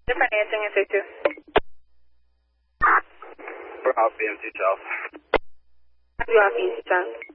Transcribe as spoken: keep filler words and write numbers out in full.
Different answering in six two. For Alpha B M C South. You off E C South.